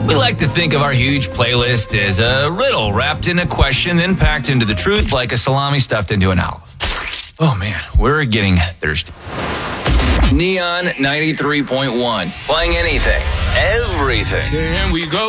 We like to think of our huge playlist as a riddle wrapped in a question and packed into the truth like a salami stuffed into an olive. Oh man, we're getting thirsty. Neon 93.1. Playing anything, everything. Can we go?